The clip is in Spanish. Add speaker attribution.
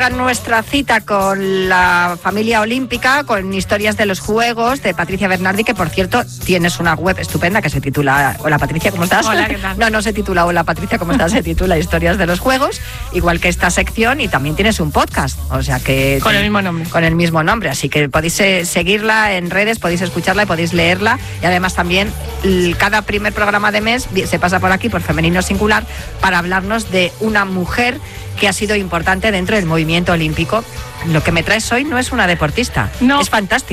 Speaker 1: Nuestra cita con la familia olímpica, con historias de los Juegos, de Patricia Bernardi, que por cierto tienes una web estupenda que se titula Hola Patricia, ¿cómo estás?
Speaker 2: Hola, ¿qué tal?
Speaker 1: No se titula Hola Patricia, ¿cómo estás? Se titula Historias de los Juegos, igual que esta sección, y también tienes un podcast, o sea que...
Speaker 2: Con el mismo nombre.
Speaker 1: Con el mismo nombre, así que podéis seguirla en redes, podéis escucharla y podéis leerla, y además también cada primer programa de mes se pasa por aquí, por Femenino Singular, para hablarnos de una mujer que ha sido importante dentro del movimiento olímpico. Lo que me traes hoy no es una deportista,
Speaker 2: no.
Speaker 1: Es fantástico.